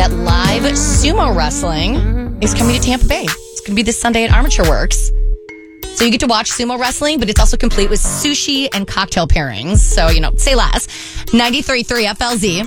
that live sumo wrestling is coming to Tampa Bay. It's going to be this Sunday at Armature Works. So you get to watch sumo wrestling, but it's also complete with sushi and cocktail pairings. So, say less. 93.3 FLZ.